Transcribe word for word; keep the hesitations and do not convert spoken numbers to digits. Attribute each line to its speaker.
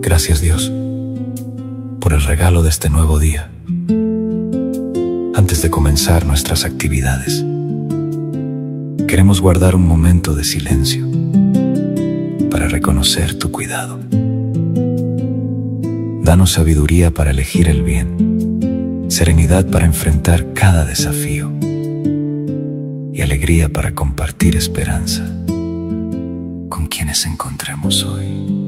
Speaker 1: Gracias, Dios, por el regalo de este nuevo día. Antes de comenzar nuestras actividades, queremos guardar un momento de silencio para reconocer tu cuidado. Danos sabiduría para elegir el bien, serenidad para enfrentar cada desafío y alegría para compartir esperanza con quienes encontremos hoy.